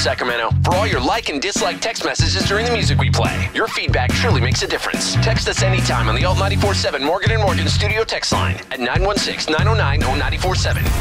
Sacramento, for all your like and dislike text messages during the music we play. Your feedback truly makes a difference. Text us anytime on the Alt 94.7 Morgan & Morgan studio text line at 916-909-0947.